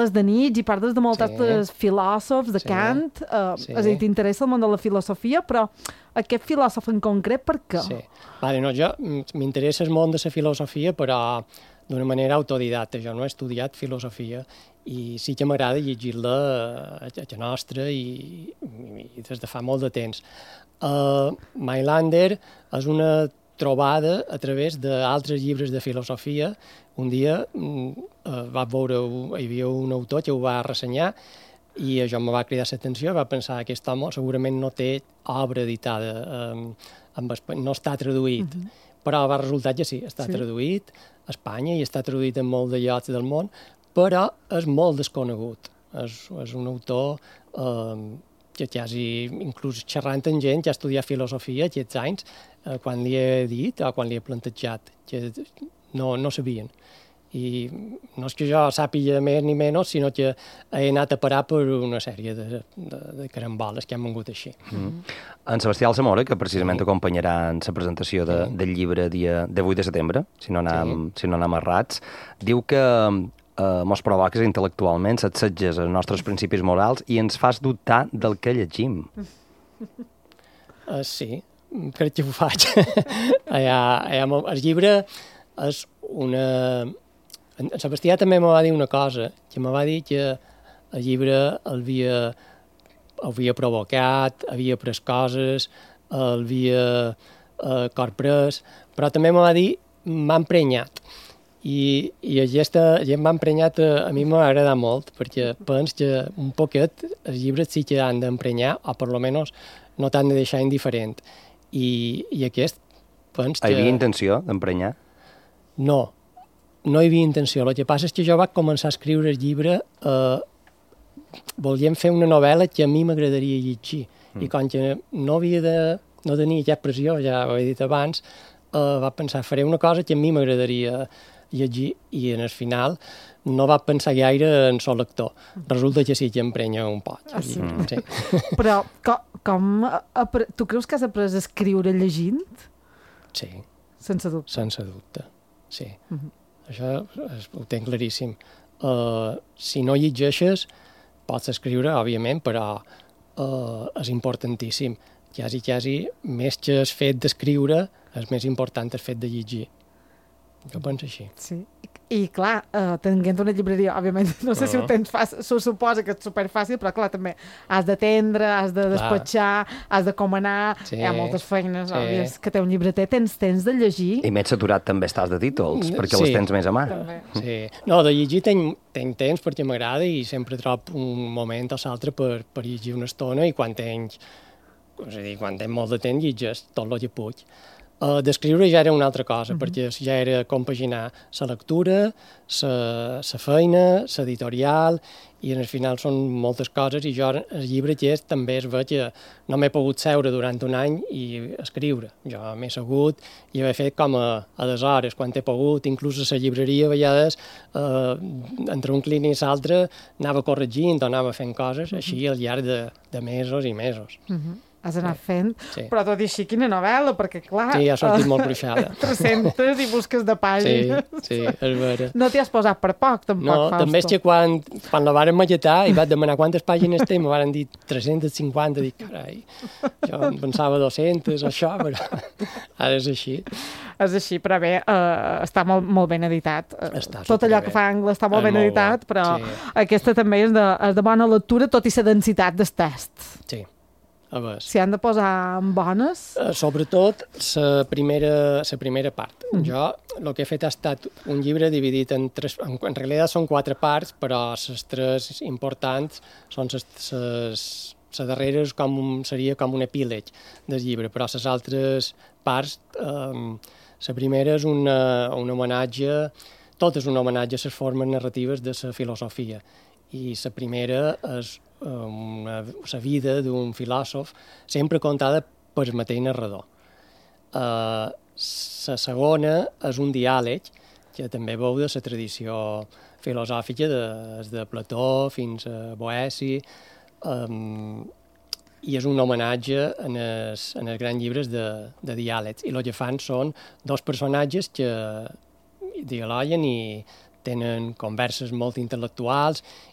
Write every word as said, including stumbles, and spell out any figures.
parles de Nietzsche i parles de molts Sí. altres filòsofs, de Sí. Kant, uh, Sí. és a dir, t'interessa el món de la filosofia, però aquest filòsof en concret, per què? Sí. Vale, no, jo mm, m'interessa el món de la filosofia, però d'una manera autodidacta. Jo no he estudiat filosofia i sí que m'agrada llegir-la a casa nostra i, i des de fa molt de temps. Uh, Mailander és una trobada a través d'altres llibres de filosofia. Un dia mm, uh, va veure, hi havia un autor que ho va ressenyar i això em va cridar l'atenció, va pensar que aquest home segurament no té obra editada, um, en espanyol, no està traduït, uh -huh. però va resultar que sí, està Sí. traduït a Espanya i està traduït en molts de llocs del món, però és molt desconegut. És, és un autor um, que quasi, inclús xerrant amb gent que ha estudiat filosofia aquests anys, eh, quan li he dit o quan li he plantejat, que no, no sabien. I no és que jo sàpiga més ni menys, sinó que he anat a parar per una sèrie de, de, de caramboles que han vengut així. Mm. En Sebastià Alsamora, que precisament acompanярà en la presentació de, del llibre dia de vuit de setembre, si no anem, sí. si no anem errats, diu que eh, mos provoques intel·lectualment, s'assetges els nostres principis morals i ens fas dubtar del que llegim. Uh, sí, crec que ho faig. allà, allà, el llibre és una... En Sebastià també me va dir una cosa, que me va dir que el llibre havia, havia provocat, havia pres coses, havia eh, corpres, però també me va dir m'ha emprenyat. I, i aquesta gent m'ha emprenyat a, a mi m'ha agradat molt, perquè penso que un poquet els llibres sí que han d'emprenyar, o per lo menos no t'han de deixar indiferent. I, i aquest penso que... Hi havia intenció d'emprenyar? No, no hi havia intenció. El que passa és que jo vaig començar a escriure el llibre eh, volíem fer una novel·la que a mi m'agradaria llegir. Mm. I com que no havia de... no tenia cap pressió, ja ho he dit abans, eh, va pensar, faré una cosa que a mi m'agradaria llegir, i en el final no va pensar gaire en sol lector. Resulta que sí que emprenya un poc. Ah, sí? Mm. Sí. Però com, com apre... tu creus que has après a escriure llegint? Sí. Sense dubte. Sense dubte, sí. Uh -huh. Això és, ho tenc claríssim. Uh, si no llegeixes, pots escriure, òbviament, però uh, és importantíssim. Quasi, quasi, més que el fet d'escriure, és més important el fet de llegir. Jo penso així. Sí. I, clar, uh, tenint una llibreria, òbviament, no sé uh -huh. si ho tens fàcil, s'ho suposa que és superfàcil, però, clar, també has d'atendre, has de despatxar, has de comanar, sí. Hi ha moltes feines, sí. Òbvies, que té un llibreter, tens temps de llegir. I més saturat també estàs de títols, perquè sí. les tens més a mà. També. Sí. No, de llegir tenc, tenc temps perquè m'agrada i sempre trobo un moment o l'altre per, per llegir una estona, i quan tenc, és a dir, quan tenc molt de temps llegeix tot el que puc. Uh, d'escriure ja era una altra cosa, uh -huh. perquè ja era compaginar la lectura, la feina, l'editorial, i en el final són moltes coses, i jo el llibre que és també es ve que no m'he pogut seure durant un any i escriure. Jo m'he segut i he fet com a, a des hores, quan he pogut, inclús a la llibreria a vegades, uh, entre un client i l'altre, anava corregint o anava fent coses, uh -huh. així al llarg de, de mesos i mesos. Uh -huh. Has anat fent, sí. Però tot i així, quina novel·la, perquè clar... Sí, ha sortit uh, molt gruixada. tres-centes i busques de pàgines. Sí, sí, és vera. No t'hi has posat per poc, tampoc, No, Fausto. també és que quan, quan la varen maquetar i vaig demanar quantes pàgines té, me varen dir tres-centes cinquanta, dic, carai, jo em pensava dues-centes o això, però ara és així. És així, però bé, uh, està molt, molt ben editat. Està tot allò superbé. que fa Angle està molt és ben molt editat, bo. però sí. aquesta també és de, és de bona lectura, tot i la densitat del text. Sí. A veure. Si han de posar bones... Uh, sobretot la primera, la primera part. Mm. Jo el que he fet ha estat un llibre dividit en tres... En, en realitat són quatre parts, però les tres importants són les... les la darrera és com un, seria com un epíleg del llibre, però les altres parts... Um, la primera és una, un homenatge... Tot és un homenatge a les formes narratives de la filosofia. I la primera és una, la vida d'un filòsof sempre contada per el mateix narrador. Uh, la segona és un diàleg que també veu de la tradició filosòfica de, de Plató fins a Boeci, um, i és un homenatge en els, en els grans llibres de, de diàlegs. I el que fan són dos personatges que dialoguen i tenen converses molt intel·lectuals